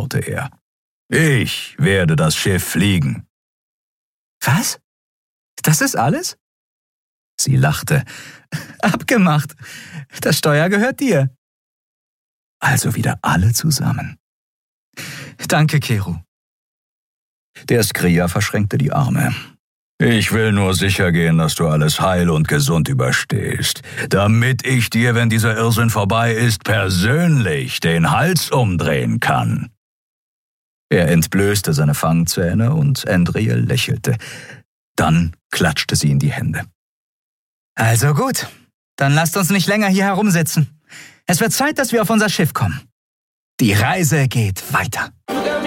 knurrte er. Ich werde das Schiff fliegen. Was? Das ist alles? Sie lachte. Abgemacht. Das Steuer gehört dir. Also wieder alle zusammen. Danke, Keru. Der Skria verschränkte die Arme. Ich will nur sicher gehen, dass du alles heil und gesund überstehst, damit ich dir, wenn dieser Irrsinn vorbei ist, persönlich den Hals umdrehen kann. Er entblößte seine Fangzähne und Andriel lächelte. Dann klatschte sie in die Hände. Also gut, dann lasst uns nicht länger hier herumsitzen. Es wird Zeit, dass wir auf unser Schiff kommen. Die Reise geht weiter.